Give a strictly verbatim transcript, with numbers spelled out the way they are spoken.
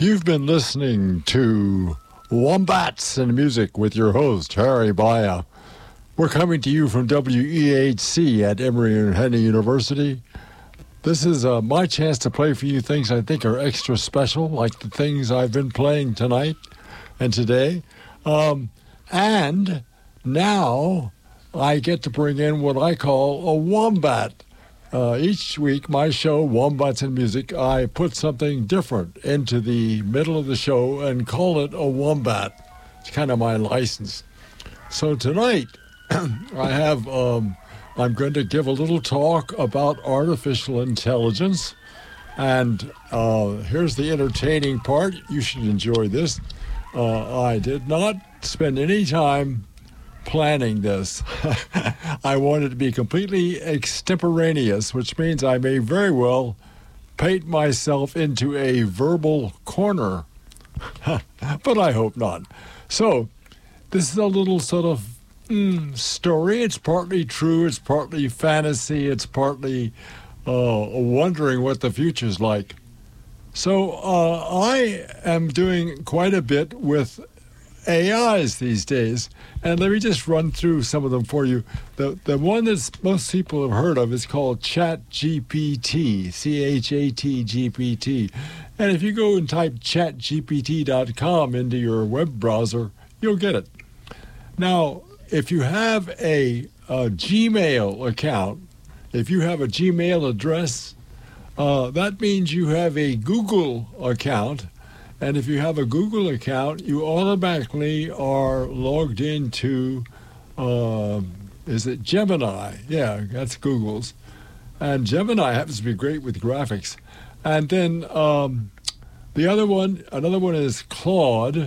You've been listening to Wombats and Music with your host, Harry Baya. We're coming to you from W E H C at Emory and Henry University. This is uh, my chance to play for you things I think are extra special, like the things I've been playing tonight and today. Um, and now I get to bring in what I call a wombat. Uh, each week, my show, Wombats and Music, I put something different into the middle of the show and call it a wombat. It's kind of my license. So tonight, I have, um, I'm going to give a little talk about artificial intelligence. And uh, here's the entertaining part. You should enjoy this. Uh, I did not spend any time planning this. I want it to be completely extemporaneous, which means I may very well paint myself into a verbal corner. But I hope not. So, this is a little sort of mm, story. It's partly true, it's partly fantasy, it's partly uh, wondering what the future's like. So, uh, I am doing quite a bit with A Is these days, and let me just run through some of them for you. The the one that most people have heard of is called ChatGPT, C H A T G P T. And if you go and type chat G P T dot com into your web browser, you'll get it. Now, if you have a, a Gmail account, if you have a Gmail address, uh, that means you have a Google account. And if you have a Google account, you automatically are logged into, uh, is it Gemini? Yeah, that's Google's. And Gemini happens to be great with graphics. And then um, the other one, another one is Claude.